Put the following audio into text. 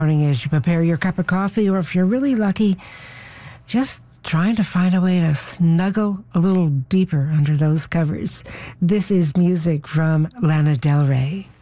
morning as you prepare your cup of coffee, or if you're really lucky, just trying to find a way to snuggle a little deeper under those covers. This is music from Lana Del Rey.